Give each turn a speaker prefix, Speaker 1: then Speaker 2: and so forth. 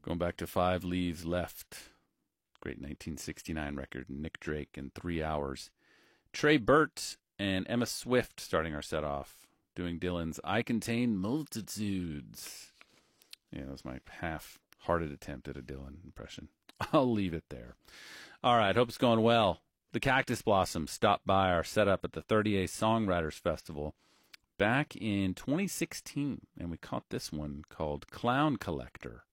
Speaker 1: Going back to Five Leaves Left. Great 1969 record. Nick Drake in 3 hours. Trey Burt and Emma Swift starting our set off. Doing Dylan's I Contain Multitudes. Yeah, that was my half-hearted attempt at a Dylan impression. I'll leave it there. All right, hope it's going well. The Cactus Blossoms stopped by our setup at the 30A Songwriters Festival back in 2016, and we caught this one called Clown Collector.